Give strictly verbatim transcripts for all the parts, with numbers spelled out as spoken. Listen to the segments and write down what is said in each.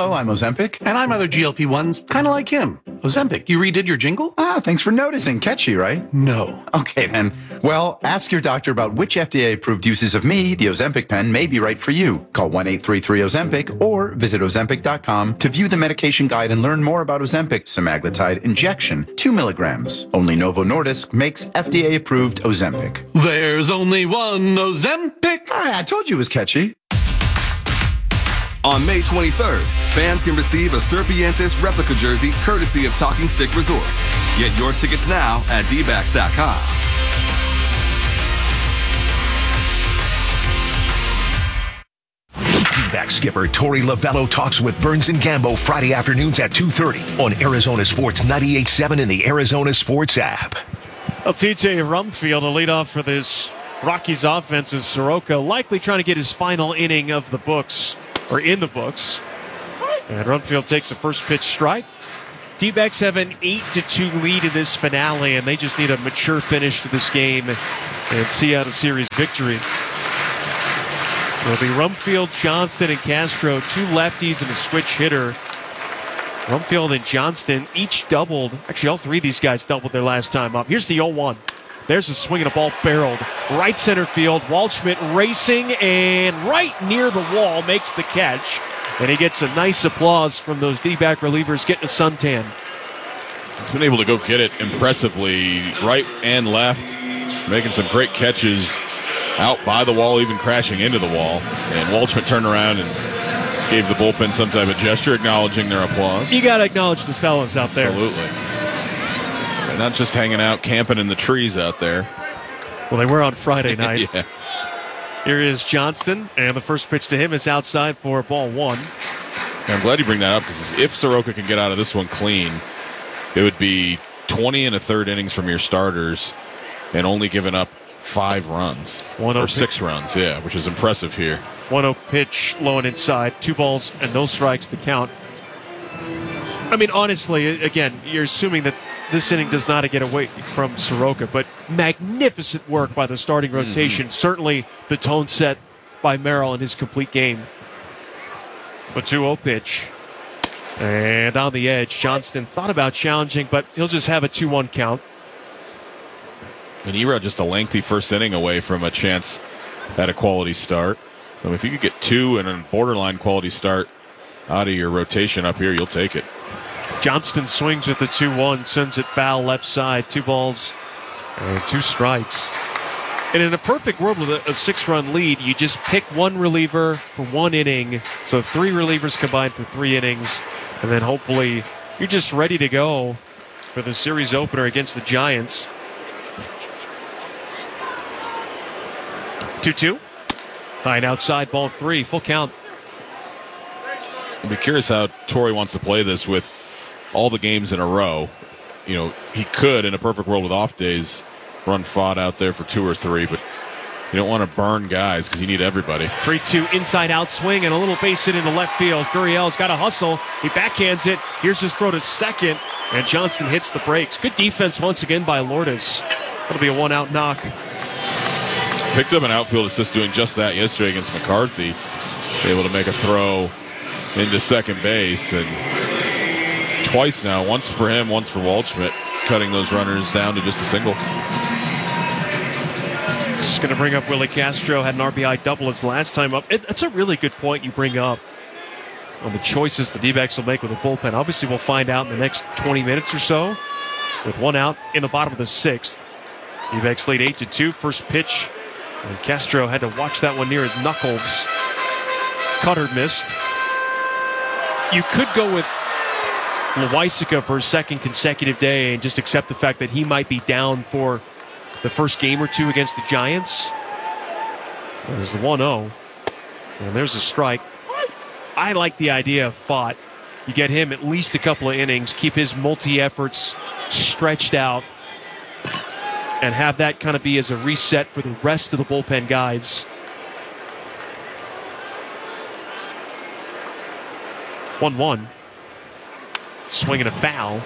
Hello, I'm Ozempic. And I'm other G L P ones, kind of like him. Ozempic, you redid your jingle? Ah, thanks for noticing. Catchy, right? No. Okay, then. Well, ask your doctor about which F D A-approved uses of me, the Ozempic pen, may be right for you. Call one eight three three Ozempic or visit Ozempic dot com to view the medication guide and learn more about Ozempic semaglutide injection, two milligrams. Only Novo Nordisk makes F D A-approved Ozempic. There's only one Ozempic. Ah, I told you it was catchy. On May twenty-third, fans can receive a Serpientes replica jersey courtesy of Talking Stick Resort. Get your tickets now at D backs dot com. D-back skipper Torey Lovello talks with Burns and Gambo Friday afternoons at two thirty on Arizona Sports ninety-eight point seven in the Arizona Sports app. Well, T J Rumfield to lead off for this Rockies offense is Soroka, likely trying to get his final inning of the books, or in the books. And Rumfield takes the first pitch strike. D-backs have an eight to two lead in this finale, and they just need a mature finish to this game and see out a series victory. It'll be Rumfield, Johnston, and Castro, two lefties and a switch hitter. Rumfield and Johnston each doubled. Actually, all three of these guys doubled their last time up. Here's the oh one. There's a swing and a ball barreled. Right center field. Waldschmidt racing and right near the wall makes the catch. And he gets a nice applause from those D-back relievers getting a suntan. He's been able to go get it impressively, right and left, making some great catches out by the wall, even crashing into the wall. And Waldschmidt turned around and gave the bullpen some type of gesture, acknowledging their applause. You got to acknowledge the fellows out there. Absolutely. They're not just hanging out, camping in the trees out there. Well, they were on Friday night. Yeah. Here is Johnston, and the first pitch to him is outside for ball one. I'm glad you bring that up, because if Soroka can get out of this one clean, it would be twenty and a third innings from your starters and only giving up five runs. one or six runs, yeah, which is impressive here. one oh pitch, low and inside. Two balls and no strikes to count. I mean, honestly, again, you're assuming that this inning does not get away from Soroka, but magnificent work by the starting rotation. Mm-hmm. Certainly the tone set by Merrill in his complete game. The two oh pitch. And on the edge, Johnston thought about challenging, but he'll just have a two one count. And Erod just a lengthy first inning away from a chance at a quality start. So if you could get two and a borderline quality start out of your rotation up here, you'll take it. Johnston swings at the two one, sends it foul left side. Two balls and two strikes. And in a perfect world with a, a six-run lead, you just pick one reliever for one inning. So three relievers combined for three innings. And then hopefully you're just ready to go for the series opener against the Giants. two two. High and outside, ball three, full count. I'd be curious how Torey wants to play this with all the games in a row. You know, he could, in a perfect world with off days, run Fod out there for two or three, but you don't want to burn guys because you need everybody. three two inside out swing and a little base hit into left field. Gurriel's got a hustle. He backhands it. Here's his throw to second, and Johnson hits the brakes. Good defense once again by Lourdes. That'll be a one-out knock. Picked up an outfield assist doing just that yesterday against McCarthy. Able to make a throw into second base, and twice now, once for him, once for Waldschmidt, cutting those runners down to just a single. This is going to bring up Willie Castro, had an R B I double his last time up. It, it's a really good point you bring up on the choices the D-backs will make with the bullpen. Obviously, we'll find out in the next twenty minutes or so with one out in the bottom of the sixth. D-backs lead eight to two. First pitch, and Castro had to watch that one near his knuckles. Cutter missed. You could go with Loaisiga for his second consecutive day and just accept the fact that he might be down for the first game or two against the Giants. There's the one oh. And there's a strike. I like the idea of Fott. You get him at least a couple of innings, keep his multi-efforts stretched out, and have that kind of be as a reset for the rest of the bullpen guys. one one. Swinging a foul.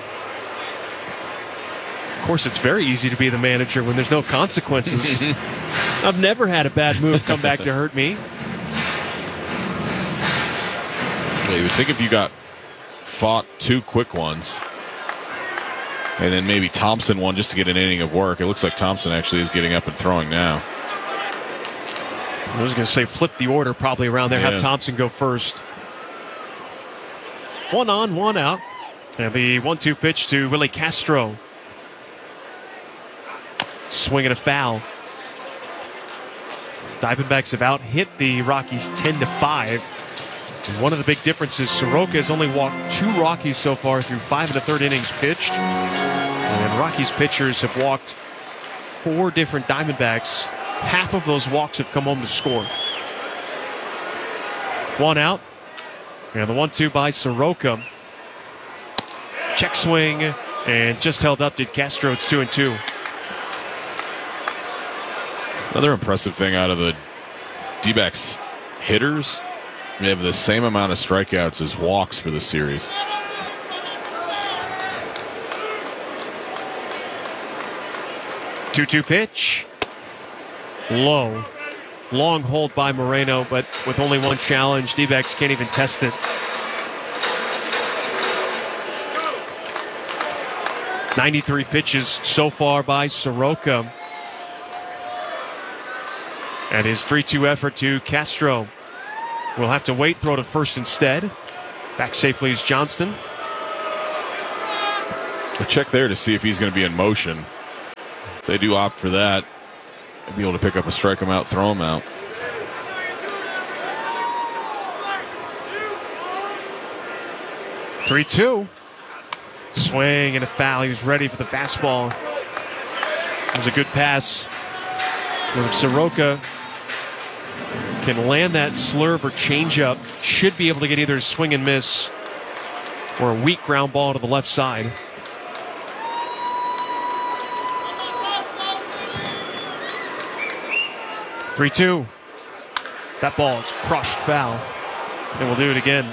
Of course, it's very easy to be the manager when there's no consequences. I've never had a bad move come back to hurt me. Yeah, you would think if you got fought two quick ones, and then maybe Thompson one just to get an inning of work. It looks like Thompson actually is getting up and throwing now. I was going to say flip the order probably around there. Yeah. Have Thompson go first. One on, one out. And the one two pitch to Willie Castro. Swinging a foul. Diamondbacks have out hit the Rockies ten to five. And one of the big differences, Soroka has only walked two Rockies so far through five and a third innings pitched. And Rockies pitchers have walked four different Diamondbacks. Half of those walks have come home to score. One out. And the one two by Soroka. Check swing. And just held up did Castro. It's two and two. Another impressive thing out of the D-backs hitters, they have the same amount of strikeouts as walks for the series. two two pitch. Low. Long hold by Moreno, but with only one challenge, D-backs can't even test it. ninety-three pitches so far by Soroka. And his three two effort to Castro. We'll have to wait, throw to first instead. Back safely is Johnston. A check there to see if he's going to be in motion. If they do opt for that, they'll be able to pick up a strike him out, throw him out. three two. Swing and a foul. He was ready for the fastball. It was a good pass. But if Soroka can land that slurve or changeup, should be able to get either a swing and miss or a weak ground ball to the left side. three two. That ball is crushed foul. And we'll do it again.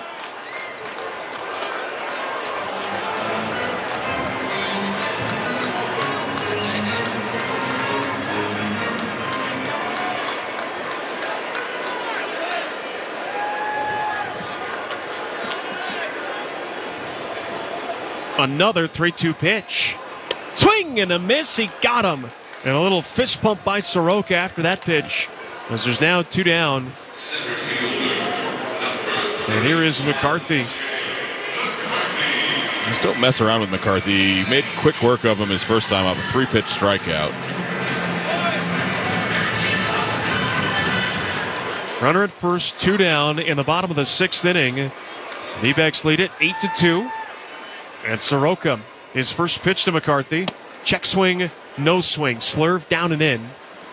Another three two pitch. Swing and a miss. He got him. And a little fist pump by Soroka after that pitch. As there's now two down. And here is McCarthy. Just don't mess around with McCarthy. He made quick work of him his first time up. A three-pitch strikeout. Runner at first, two down in the bottom of the sixth inning. D-backs lead it eight to two. And Soroka, his first pitch to McCarthy. Check swing, no swing. Slurve down and in.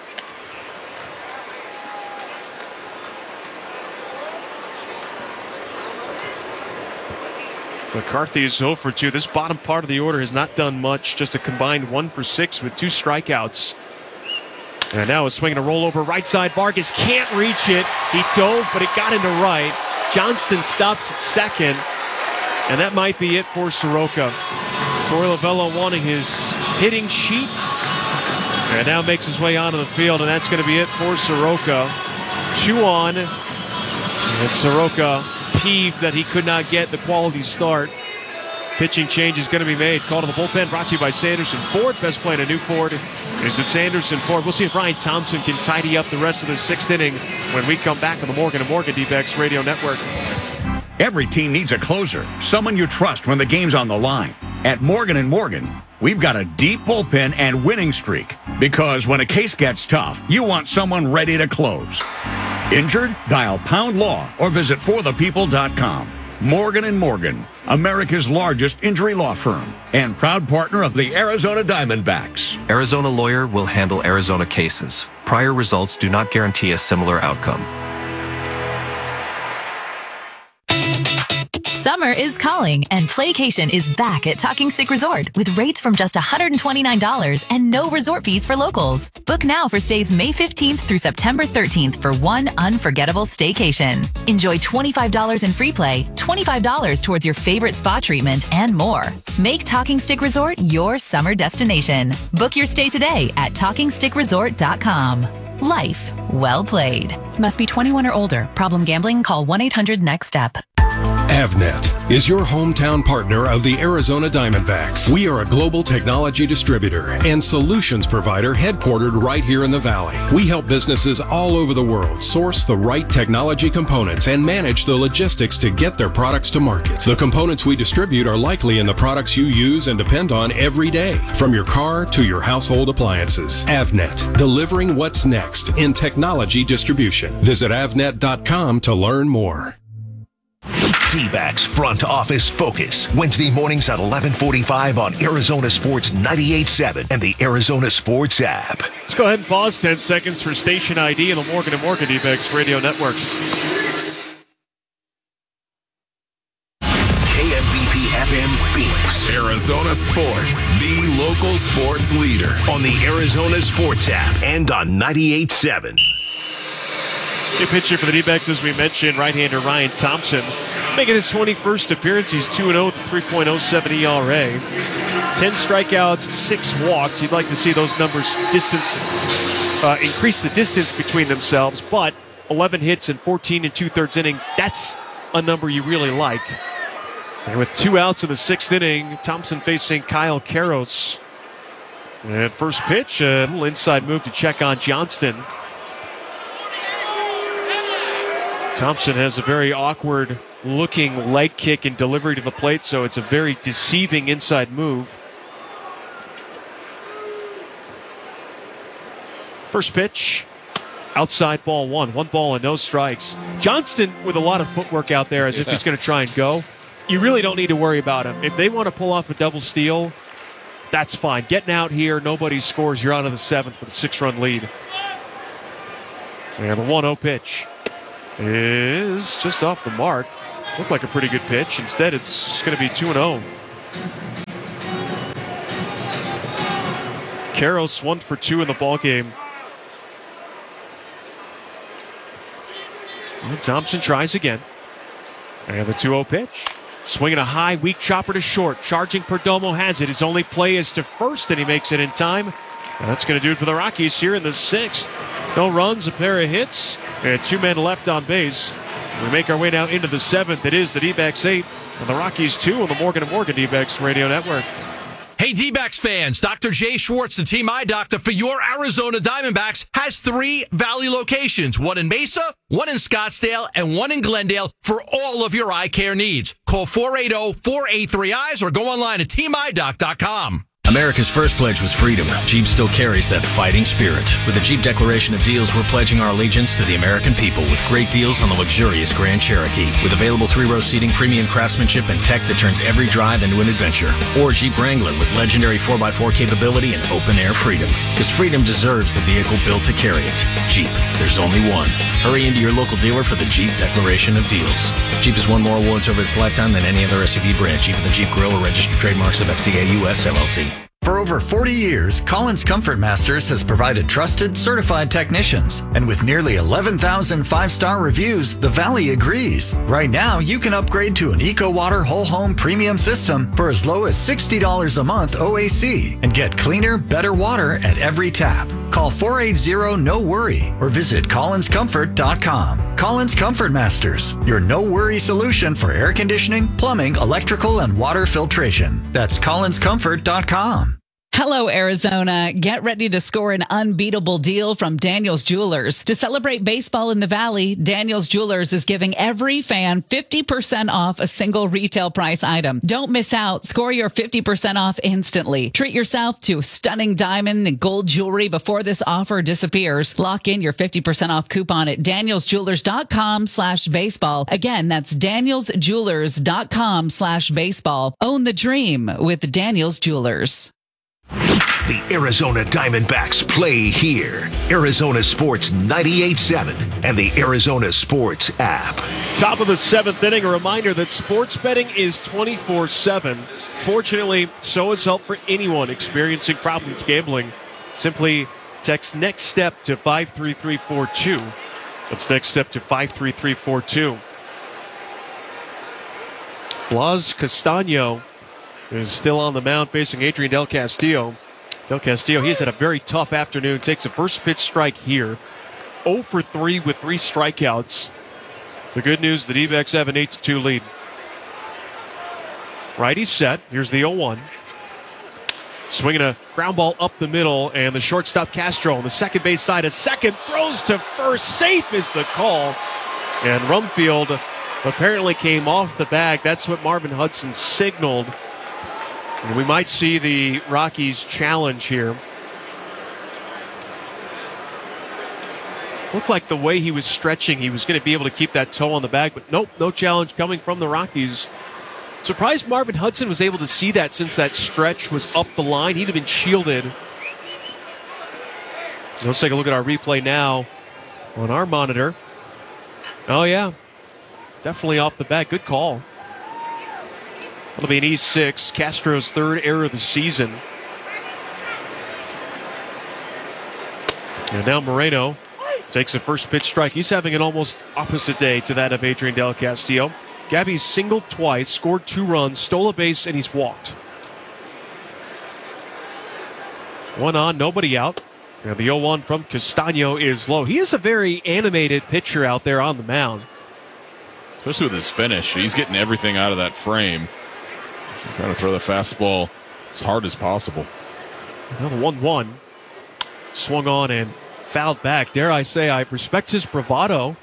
McCarthy is zero for two. This bottom part of the order has not done much. Just a combined one for six with two strikeouts. And now a swing and a rollover right side. Vargas can't reach it. He dove, but it got into right. Johnston stops at second. And that might be it for Soroka. Torey Lovullo wanting his hitting sheet. And now makes his way onto the field, and that's going to be it for Soroka. Two on. And Soroka peeved that he could not get the quality start. Pitching change is going to be made. Call to the bullpen brought to you by Sanderson Ford. Best play in a new Ford is at Sanderson Ford. We'll see if Ryan Thompson can tidy up the rest of the sixth inning when we come back on the Morgan and Morgan D-backs Radio Network. Every team needs a closer, someone you trust when the game's on the line. At Morgan and Morgan, we've got a deep bullpen and winning streak. Because when a case gets tough, you want someone ready to close. Injured? Dial Pound Law or visit for the people dot com. Morgan and Morgan, America's largest injury law firm and proud partner of the Arizona Diamondbacks. Arizona Lawyer will handle Arizona cases. Prior results do not guarantee a similar outcome. Summer is calling, and Playcation is back at Talking Stick Resort with rates from just one hundred twenty-nine dollars and no resort fees for locals. Book now for stays May fifteenth through September thirteenth for one unforgettable staycation. Enjoy twenty-five dollars in free play, twenty-five dollars towards your favorite spa treatment, and more. Make Talking Stick Resort your summer destination. Book your stay today at talking stick resort dot com. Life well played. Must be twenty-one or older. Problem gambling? Call one eight hundred next step. Avnet is your hometown partner of the Arizona Diamondbacks. We are a global technology distributor and solutions provider headquartered right here in the Valley. We help businesses all over the world source the right technology components and manage the logistics to get their products to market. The components we distribute are likely in the products you use and depend on every day, from your car to your household appliances. Avnet, delivering what's next in technology distribution. Visit avnet dot com to learn more. D-backs Front Office Focus, Wednesday mornings at eleven forty-five on Arizona Sports ninety-eight point seven and the Arizona Sports app. Let's go ahead and pause ten seconds for station I D and the Morgan and Morgan D-backs radio network. K M B P F M Phoenix. Arizona Sports, the local sports leader. On the Arizona Sports app and on ninety-eight point seven. New pitcher for the D-backs, as we mentioned, right-hander Ryan Thompson. Making his twenty-first appearance, he's two and oh with a three point oh seven E R A. ten strikeouts, six walks. You'd like to see those numbers distance, uh, increase the distance between themselves, but eleven hits and fourteen and two-thirds innings, that's a number you really like. And with two outs in the sixth inning, Thompson facing Kyle Karros. And first pitch, a little inside move to check on Johnston. Thompson has a very awkward looking leg kick and delivery to the plate, so it's a very deceiving inside move. First pitch, outside ball one. One ball and no strikes. Johnston with a lot of footwork out there as yeah. if he's going to try and go. You really don't need to worry about him. If they want to pull off a double steal, that's fine. Getting out here, nobody scores. You're on to the seventh with a six-run lead. And the one oh pitch is just off the mark. Looked like a pretty good pitch. Instead, it's going to be two and oh. Karros one for two in the ballgame. And Thompson tries again. And the two oh pitch. Swinging a high, weak chopper to short. Charging Perdomo has it. His only play is to first, and he makes it in time. And that's going to do it for the Rockies here in the sixth. No runs, a pair of hits, and two men left on base. We make our way now into the seventh. It is the D-backs eight and the Rockies two on the Morgan and Morgan D-backs radio network. Hey, D-backs fans, Doctor Jay Schwartz, the Team Eye Doctor for your Arizona Diamondbacks, has three Valley locations, one in Mesa, one in Scottsdale, and one in Glendale for all of your eye care needs. Call four eight zero, four eight three, eyes or go online at team eye doc dot com. America's first pledge was freedom. Jeep still carries that fighting spirit. With the Jeep Declaration of Deals, we're pledging our allegiance to the American people with great deals on the luxurious Grand Cherokee. With available three-row seating, premium craftsmanship, and tech that turns every drive into an adventure. Or Jeep Wrangler with legendary four by four capability and open-air freedom. Because freedom deserves the vehicle built to carry it. Jeep, there's only one. Hurry into your local dealer for the Jeep Declaration of Deals. Jeep has won more awards over its lifetime than any other S U V brand. Jeep and the Jeep Grill are registered trademarks of F C A U S L L C. For over forty years, Collins Comfort Masters has provided trusted, certified technicians. And with nearly eleven thousand five-star reviews, the Valley agrees. Right now, you can upgrade to an EcoWater Whole Home Premium System for as low as sixty dollars a month O A C and get cleaner, better water at every tap. Call four eight zero, no worry or visit collins comfort dot com. Collins Comfort Masters, your no-worry solution for air conditioning, plumbing, electrical, and water filtration. That's collins comfort dot com. Hello, Arizona. Get ready to score an unbeatable deal from Daniels Jewelers. To celebrate baseball in the Valley, Daniels Jewelers is giving every fan fifty percent off a single retail price item. Don't miss out. Score your fifty percent off instantly. Treat yourself to stunning diamond and gold jewelry before this offer disappears. Lock in your fifty percent off coupon at daniels jewelers dot com slash baseball. Again, that's daniels jewelers dot com slash baseball. Own the dream with Daniels Jewelers. The Arizona Diamondbacks play here. Arizona Sports ninety-eight point seven and the Arizona Sports app. Top of the seventh inning, a reminder that sports betting is twenty-four seven. Fortunately, so is help for anyone experiencing problems gambling. Simply text next step to five three three four two. That's next step to five three three four two. Blas Castaño is still on the mound facing Adrian Del Castillo. Del Castillo, he's had a very tough afternoon. Takes a first pitch strike here. oh for three with three strikeouts. The good news, the D-backs have an eight to two lead. Righty set. Here's the oh one. Swinging a ground ball up the middle, and the shortstop Castro on the second base side. A second throws to first. Safe is the call. And Rumfield apparently came off the bag. That's what Marvin Hudson signaled. And we might see the Rockies challenge here. Looked like the way he was stretching, he was going to be able to keep that toe on the bag, but nope, no challenge coming from the Rockies. Surprised Marvin Hudson was able to see that since that stretch was up the line. He'd have been shielded. Let's take a look at our replay now on our monitor. Oh, yeah. Definitely off the bat. Good call. That'll be an E six. Castro's third error of the season. And now Moreno takes a first pitch strike. He's having an almost opposite day to that of Adrian Del Castillo. Gabby's singled twice, scored two runs, stole a base, and he's walked. One on, nobody out. And the oh one from Castano is low. He is a very animated pitcher out there on the mound. Especially with his finish. He's getting everything out of that frame. Trying to throw the fastball as hard as possible. Another one one. Swung on and fouled back. Dare I say, I respect his bravado.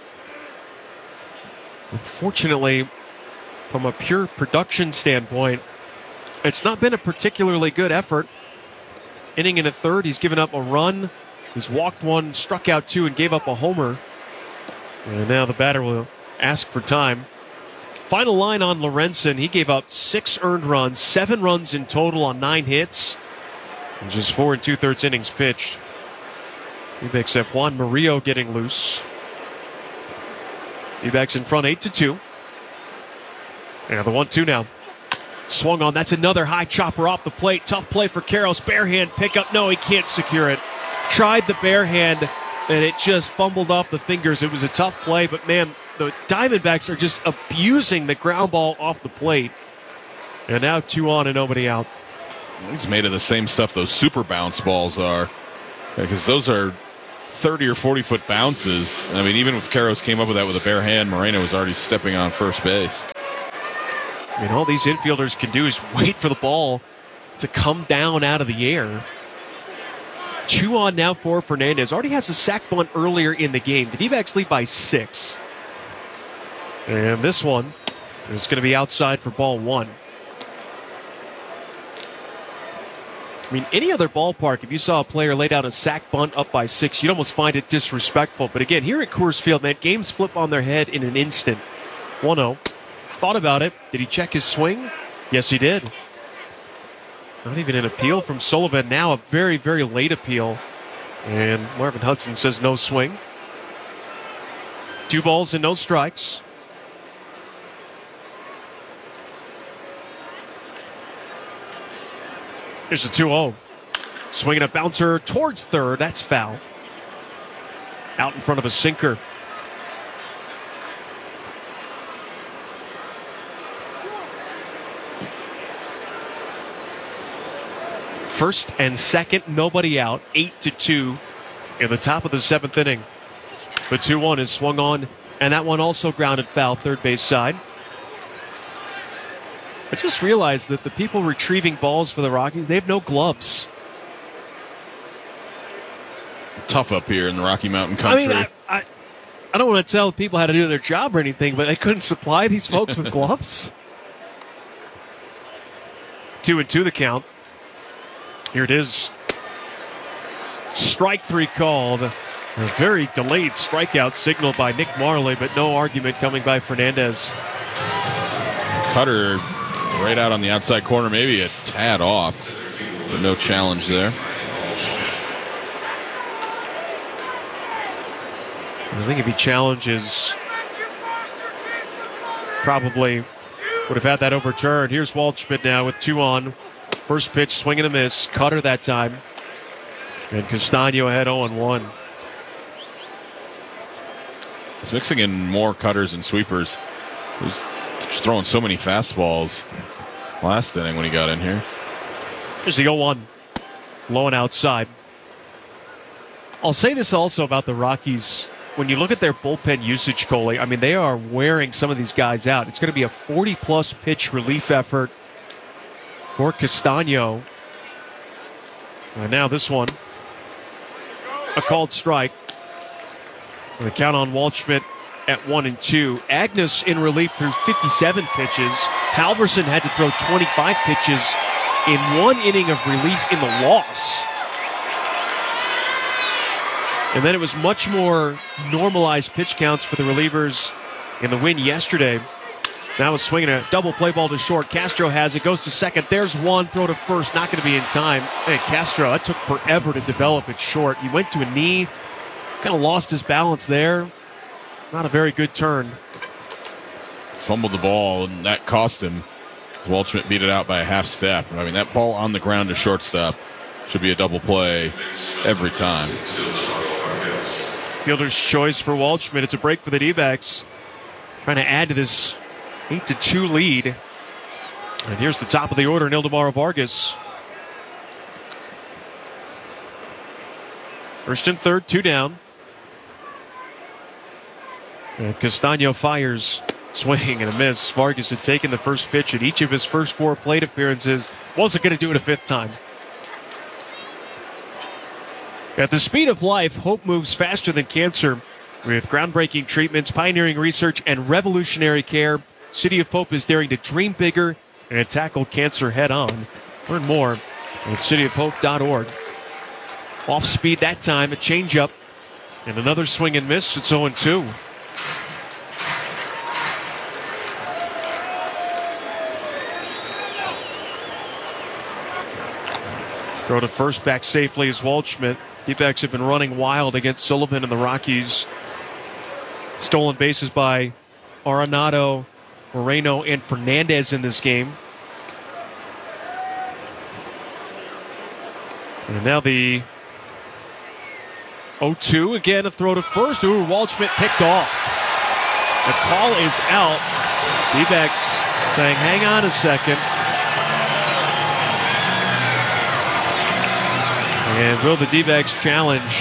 Unfortunately, from a pure production standpoint, it's not been a particularly good effort. Inning in a third, he's given up a run. He's walked one, struck out two, and gave up a homer. And now the batter will ask for time. Final line on Lorenzen. He gave up six earned runs, seven runs in total on nine hits, and just four and two-thirds innings pitched. D-backs have Juan Murillo getting loose. D-backs in front eight to two. And the one two now. Swung on. That's another high chopper off the plate. Tough play for Karros. Bare hand pickup. No, he can't secure it. Tried the bare hand, and it just fumbled off the fingers. It was a tough play, but man, the Diamondbacks are just abusing the ground ball off the plate. And now two on and nobody out. He's made of the same stuff those super bounce balls are. Because those are thirty or forty foot bounces. I mean, even if Karros came up with that with a bare hand, Moreno was already stepping on first base. I mean, all these infielders can do is wait for the ball to come down out of the air. Two on now for Fernandez. Already has a sac bunt earlier in the game. The D-backs lead by six. And this one is going to be outside for ball one. I mean, any other ballpark, if you saw a player lay down a sac bunt up by six, you'd almost find it disrespectful. But again, here at Coors Field, man, games flip on their head in an instant. one oh. Thought about it. Did he check his swing? Yes, he did. Not even an appeal from Sullivan. Now a very, very late appeal. And Marvin Hudson says no swing. Two balls and no strikes. Here's a two oh. Swinging a bouncer towards third. That's foul. Out in front of a sinker. First and second, nobody out. Eight to two in the top of the seventh inning. The two one is swung on, and that one also grounded foul, third base side. I just realized that the people retrieving balls for the Rockies, they have no gloves. Tough up here in the Rocky Mountain country. I mean, I, I, I don't want to tell people how to do their job or anything, but they couldn't supply these folks with gloves. Two and two the count. Here it is. Strike three called. A very delayed strikeout signaled by Nick Marley, but no argument coming by Fernandez. Cutter right out on the outside corner, maybe a tad off, but no challenge there. I think if he challenges, probably would have had that overturned. Here's Waldschmidt now with two on. First pitch, swing and a miss. Cutter that time. And Castano ahead oh one. He's mixing in more cutters and sweepers. He was just throwing so many fastballs last inning when he got in here. Here's the oh one. Low and outside. I'll say this also about the Rockies when you look at their bullpen usage, Coley, I mean, they are wearing some of these guys out. It's going to be a forty-plus pitch relief effort for Castano. And now this one, a called strike. And the count on Waldschmidt at one and two. Agnes in relief through fifty-seven pitches. Halverson had to throw twenty-five pitches in one inning of relief in the loss. And then it was much more normalized pitch counts for the relievers in the win yesterday. Now is swinging a double play ball to short. Castro has it, goes to second. There's one, throw to first, not going to be in time. Hey, Castro, that took forever to develop it short. He went to a knee, kind of lost his balance there. Not a very good turn. Fumbled the ball, and that cost him. Waldschmidt beat it out by a half step. I mean, that ball on the ground to shortstop should be a double play every time. Fielder's choice for Waldschmidt. It's a break for the D-backs. Trying to add to this eight to two lead. And here's the top of the order, Ildemaro Vargas. First and third, two down. And Castano fires. Swing and a miss. Vargas had taken the first pitch at each of his first four plate appearances. Wasn't going to do it a fifth time. At the speed of life, hope moves faster than cancer. With groundbreaking treatments, pioneering research, and revolutionary care, City of Hope is daring to dream bigger and tackle cancer head on. Learn more at city of hope dot org. Off speed that time, a changeup, and another swing and miss. It's oh and two. Throw to first, back safely is Waldschmidt. D-backs have been running wild against Sullivan and the Rockies. Stolen bases by Arenado, Moreno, and Fernandez in this game. And now the oh two. Again, a throw to first. Ooh, Waldschmidt picked off. The call is out. D-backs saying, hang on a second. And will the D-backs challenge?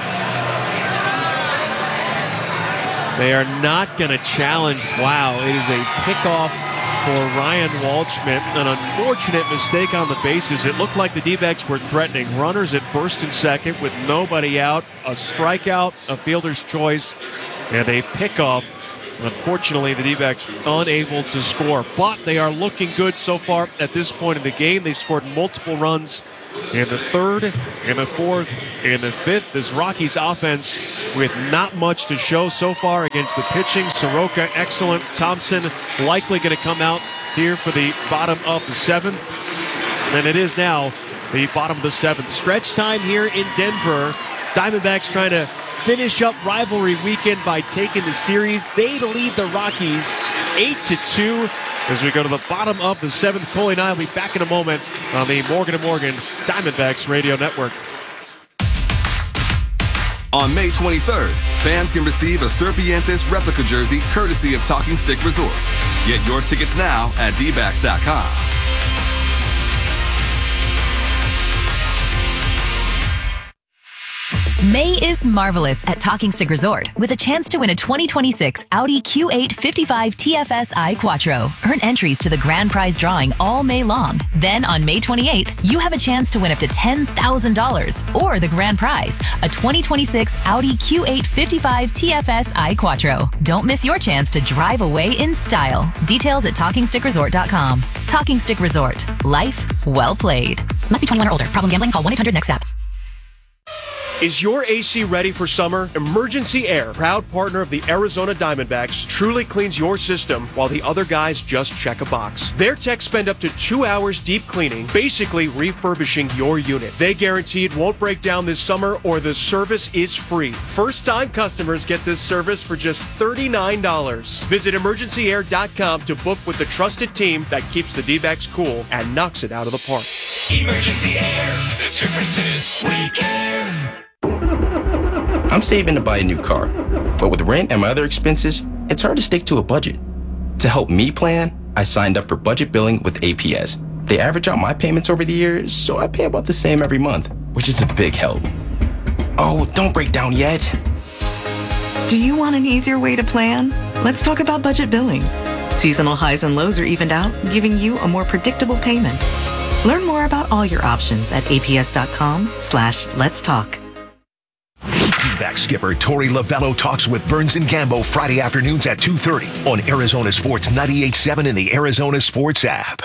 They are not going to challenge. Wow, it is a pickoff for Ryan Waldschmidt. An unfortunate mistake on the bases. It looked like the D-backs were threatening. Runners at first and second with nobody out. A strikeout, a fielder's choice, and a pickoff. Unfortunately, the D-backs unable to score. But they are looking good so far at this point in the game. They've scored multiple runs in the third, in the fourth, in the fifth. This Rockies offense with not much to show so far against the pitching. Soroka, excellent. Thompson likely going to come out here for the bottom of the seventh. And it is now the bottom of the seventh. Stretch time here in Denver. Diamondbacks trying to finish up rivalry weekend by taking the series. They lead the Rockies eight to two. As we go to the bottom of the seventh, Coley and I will be back in a moment on the Morgan and Morgan Diamondbacks Radio Network. On May twenty-third, fans can receive a Serpientes replica jersey courtesy of Talking Stick Resort. Get your tickets now at d backs dot com. May is marvelous at Talking Stick Resort with a chance to win a twenty twenty-six Audi Q eight fifty-five T F S I Quattro. Earn entries to the grand prize drawing all May long. Then on May twenty-eighth, you have a chance to win up to ten thousand dollars or the grand prize, a twenty twenty-six Audi Q eight fifty-five T F S I Quattro. Don't miss your chance to drive away in style. Details at talking stick resort dot com. Talking Stick Resort. Life well played. Must be twenty-one or older. Problem gambling? Call one eight hundred next step. Is your A C ready for summer? Emergency Air, proud partner of the Arizona Diamondbacks, truly cleans your system while the other guys just check a box. Their techs spend up to two hours deep cleaning, basically refurbishing your unit. They guarantee it won't break down this summer or the service is free. First-time customers get this service for just thirty-nine dollars. Visit emergency air dot com to book with the trusted team that keeps the D-backs cool and knocks it out of the park. Emergency Air. The difference is we care. I'm saving to buy a new car, but with rent and my other expenses, it's hard to stick to a budget. To help me plan, I signed up for budget billing with A P S. They average out my payments over the years, so I pay about the same every month, which is a big help. Oh, don't break down yet. Do you want an easier way to plan? Let's talk about budget billing. Seasonal highs and lows are evened out, giving you a more predictable payment. Learn more about all your options at aps.com slash let's talk. D-back skipper Torey Lovello talks with Burns and Gambo Friday afternoons at two thirty on Arizona Sports ninety-eight point seven and the Arizona Sports app.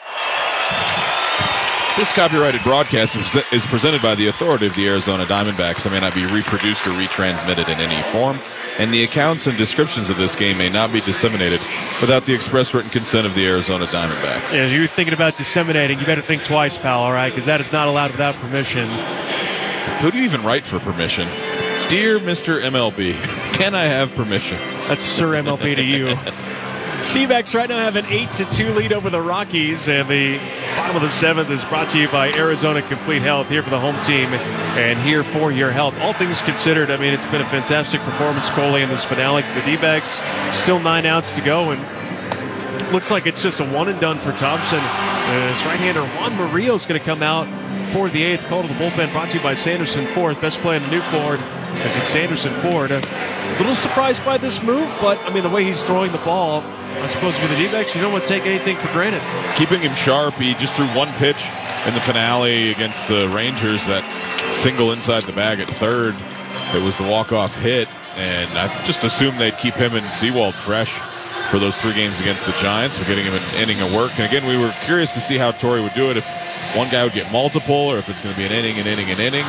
This copyrighted broadcast is presented by the authority of the Arizona Diamondbacks and may not be reproduced or retransmitted in any form, and the accounts and descriptions of this game may not be disseminated without the express written consent of the Arizona Diamondbacks. Yeah, if you're thinking about disseminating, you better think twice, pal, all right? Because that is not allowed without permission. Who do you even write for permission? Dear Mister M L B, can I have permission? That's Sir M L B to you. D-backs right now have an eight to two lead over the Rockies, and the bottom of the seventh is brought to you by Arizona Complete Health, here for the home team and here for your health. All things considered, I mean, it's been a fantastic performance, Coley, in this finale for the D-backs. Still nine outs to go, and looks like it's just a one and done for Thompson. His right-hander Juan Murillo is going to come out for the eighth. Call to the bullpen brought to you by Sanderson Ford. Best play in the new Ford as it's Sanderson Ford. A little surprised by this move, but, I mean, the way he's throwing the ball, I suppose for the D-backs, you don't want to take anything for granted. Keeping him sharp, he just threw one pitch in the finale against the Rangers, that single inside the bag at third. It was the walk-off hit, and I just assumed they'd keep him and Seawald fresh for those three games against the Giants, for getting him an inning of work. And again, we were curious to see how Torey would do it, if one guy would get multiple, or if it's going to be an inning, an inning, an inning.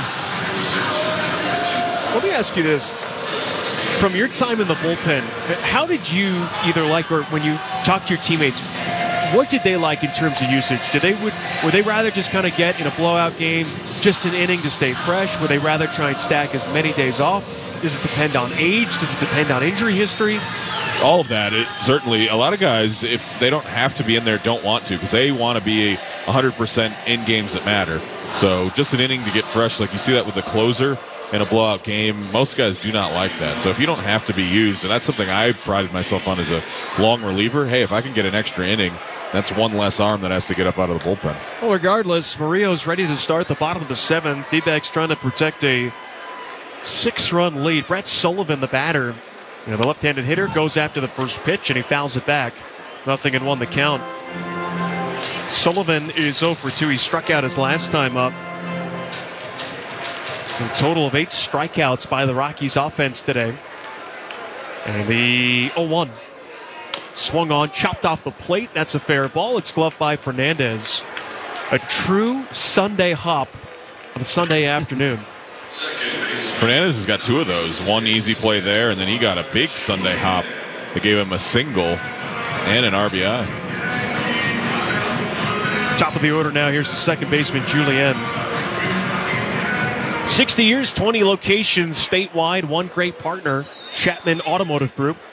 Let me ask you this. From your time in the bullpen, how did you either like, or when you talk to your teammates, what did they like in terms of usage? Did they would were they rather just kind of get in a blowout game, just an inning to stay fresh? Would they rather try and stack as many days off? Does it depend on age? Does it depend on injury history? All of that. It, certainly, a lot of guys, if they don't have to be in there, don't want to, because they want to be one hundred percent in games that matter. So just an inning to get fresh, like you see that with the closer in a blowout game. Most guys do not like that. So if you don't have to be used, and that's something I prided myself on as a long reliever, hey, if I can get an extra inning, that's one less arm that has to get up out of the bullpen. Well, regardless, Murillo's ready to start the bottom of the seventh. D-backs trying to protect a six-run lead. Brett Sullivan, the batter, you know, the left-handed hitter, goes after the first pitch, and he fouls it back. Nothing and one the count. Sullivan is oh for two. He struck out his last time up. A total of eight strikeouts by the Rockies offense today. And the oh one swung on, chopped off the plate. That's a fair ball. It's gloved by Fernandez. A true Sunday hop on a Sunday afternoon. Fernandez has got two of those. One easy play there, and then he got a big Sunday hop that gave him a single and an R B I. Top of the order now. Here's the second baseman, Julien. sixty years, twenty locations statewide, one great partner, Chapman Automotive Group.